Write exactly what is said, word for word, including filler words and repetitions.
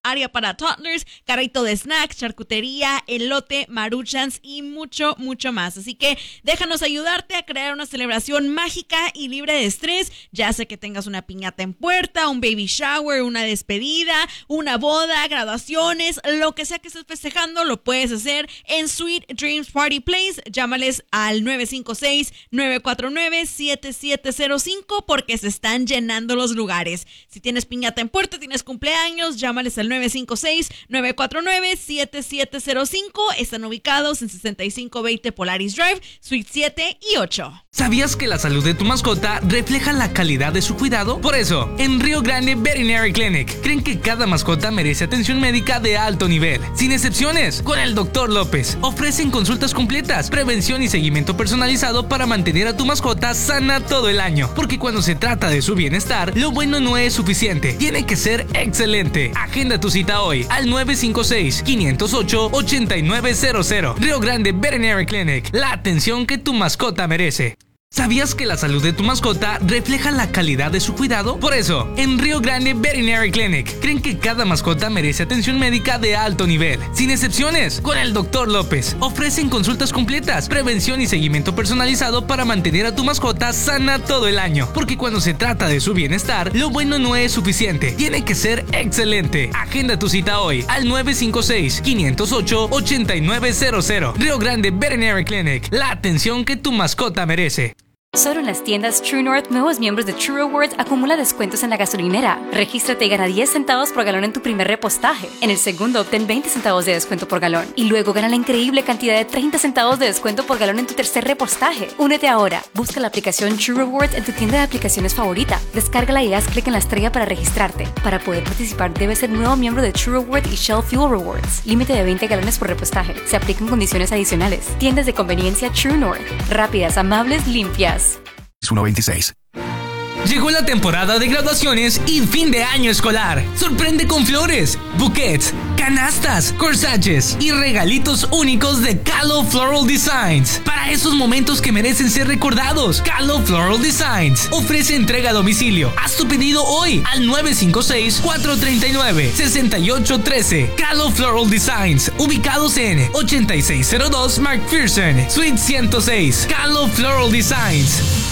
área para toddlers, carrito de snacks, charcutería, elote, maruchans y mucho, mucho más. Así que déjanos ayudarte a crear una celebración mágica y libre de estrés, ya sea que tengas una piñata en puerta, un baby shower, una despedida, una boda, graduaciones, lo que sea que estés festejando, lo puedes hacer en Sweet Dreams Party Place. Llámales al nueve cinco seis, nueve cuatro nueve, siete siete cero cinco porque se están llenando los lugares. Si tienes piñata en puerta, tienes cumpleaños, llámales al nueve cinco seis, nueve cuatro nueve, siete siete cero cinco. Están ubicados en sesenta y cinco veinte Polaris Drive, Suite siete y ocho. ¿Sabías que la salud de tu mascota refleja la calidad de su cuidado? Por eso, en Rio Grande Veterinary Clinic, creen que cada mascota merece atención médica de alto nivel, sin excepciones. Con el doctor López, ofrecen consultas completas, prevención y seguimiento personalizado para mantener a tu mascota sana todo el año. Porque cuando se trata de su bienestar, lo bueno no es suficiente, tiene que ser excelente. Agenda tu cita hoy al nueve cinco seis, cinco cero ocho, ocho nueve cero cero. Rio Grande Veterinary Clinic, la atención que tu mascota merece. ¿Sabías que la salud de tu mascota refleja la calidad de su cuidado? Por eso, en Rio Grande Veterinary Clinic, creen que cada mascota merece atención médica de alto nivel, sin excepciones. Con el doctor López, ofrecen consultas completas, prevención y seguimiento personalizado para mantener a tu mascota sana todo el año. Porque cuando se trata de su bienestar, lo bueno no es suficiente, tiene que ser excelente. Agenda tu cita hoy al nueve cinco seis, cinco cero ocho, ocho nueve cero cero. Rio Grande Veterinary Clinic, la atención que tu mascota merece. Solo en las tiendas True North, nuevos miembros de True Rewards acumula descuentos en la gasolinera. Regístrate y gana diez centavos por galón en tu primer repostaje. En el segundo, obtén veinte centavos de descuento por galón. Y luego gana la increíble cantidad de treinta centavos de descuento por galón en tu tercer repostaje. Únete ahora. Busca la aplicación True Rewards en tu tienda de aplicaciones favorita. Descárgala y haz clic en la estrella para registrarte. Para poder participar, debes ser nuevo miembro de True Rewards y Shell Fuel Rewards. Límite de veinte galones por repostaje. Se aplican condiciones adicionales. Tiendas de conveniencia True North. Rápidas, amables, limpias. uno veintiséis. Llegó la temporada de graduaciones y fin de año escolar. Sorprende con flores, buquets, canastas, corsages y regalitos únicos de Calo Floral Designs. Para esos momentos que merecen ser recordados, Calo Floral Designs ofrece entrega a domicilio. Haz tu pedido hoy al nueve cinco seis, cuatro tres nueve, seis ocho uno tres. Calo Floral Designs, ubicados en ochenta y seis cero dos McPherson, Suite ciento seis. Calo Floral Designs.